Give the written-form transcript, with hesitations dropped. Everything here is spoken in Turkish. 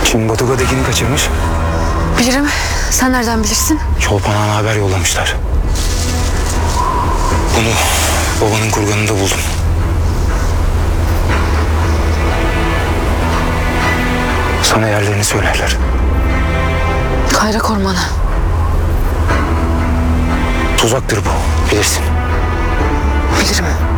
Kim Batugadekini kaçırmış? Bilirim. Sen nereden bilirsin? Çolpan Ağa'na haber yollamışlar. Bunu babanın kurganında buldum. Sana yerlerini söylerler. Kayrak Ormanı. Tuzaktır bu, bilirsin. Bilirim.